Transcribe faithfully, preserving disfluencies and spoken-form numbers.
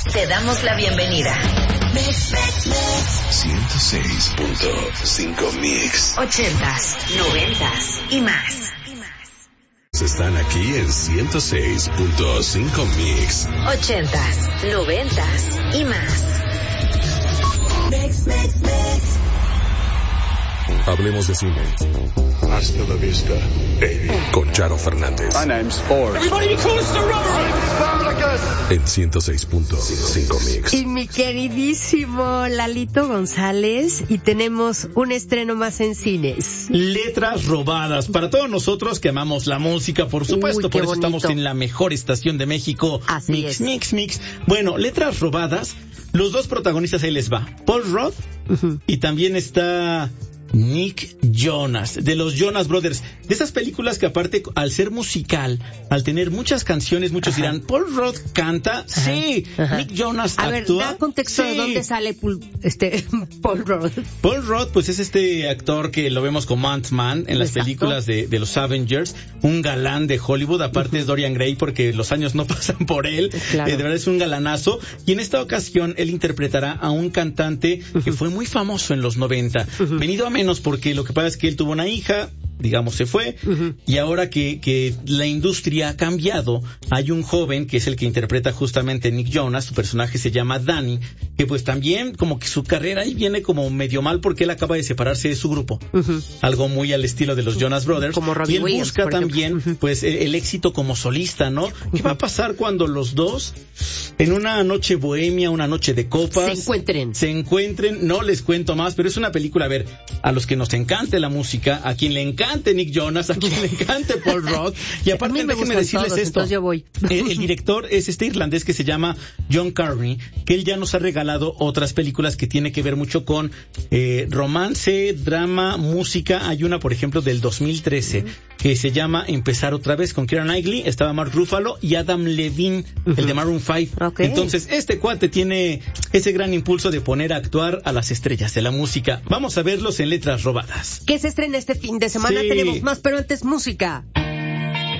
Te damos la bienvenida. ciento seis punto cinco Mix. Ochentas, noventas y más. Están aquí en ciento seis punto cinco Mix. Ochentas, noventas y más. Mix, mix, mix. Hablemos de cine. Hasta la vista, baby. Con Charo Fernández. My name's Ford. Everybody be close to rubber. En ciento seis punto cinco Mix. Y mi queridísimo Lalito González, y tenemos un estreno más en cines. Letras robadas. Para todos nosotros que amamos la música, por supuesto, Uy, por eso bonito. estamos en la mejor estación de México. Así mix, es. mix, mix. Bueno, Letras robadas. Los dos protagonistas, ahí les va. Paul Rudd Uh-huh. y también está Nick Jonas, de los Jonas Brothers. De esas películas que aparte, al ser musical, al tener muchas canciones, muchos Ajá. dirán, ¿Paul Rudd canta? Ajá. Sí. Ajá. Nick Jonas A ver, actúa. da contexto de Sí. dónde sale Pul- este Paul Rudd. Paul Rudd, pues es este actor que lo vemos como Ant-Man en las Exacto. películas de, de los Avengers, un galán de Hollywood, aparte es Dorian Gray porque los años no pasan por él, Claro. eh, de verdad es un galanazo, y en esta ocasión él interpretará a un cantante que fue muy famoso en los noventa, venido a menos porque lo que pasa es que él tuvo una hija, digamos, se fue, Uh-huh. y ahora que, que la industria ha cambiado, hay un joven que es el que interpreta justamente Nick Jonas, su personaje se llama Danny, que pues también como que su carrera ahí viene como medio mal porque él acaba de separarse de su grupo, Uh-huh. algo muy al estilo de los Jonas Brothers, Como Robbie y él Williams, busca por ejemplo. también Uh-huh. pues el, el éxito como solista, ¿no? ¿Qué va a pasar cuando los dos en una noche bohemia, una noche de copas, Se encuentren. se encuentren? No les cuento más, pero es una película, a ver, a los que nos encante la música, a quien le encante Nick Jonas, a quien le encante Paul Rudd, y A aparte mí me déjenme gustan decirles todos, esto. entonces yo voy. El, el director es este irlandés que se llama John Carney, que él ya nos ha regalado otras películas que tiene que ver mucho con eh, romance, drama, música. Hay una, por ejemplo, del dos mil trece que se llama Empezar otra vez, con Keira Knightley, estaba Mark Ruffalo y Adam Levine, el de Maroon cinco. Ok. Entonces, este cuate tiene ese gran impulso de poner a actuar a las estrellas de la música. Vamos a verlos en Letras robadas. ¿Qué se estrena este fin de semana? Sí. Tenemos más, pero antes música.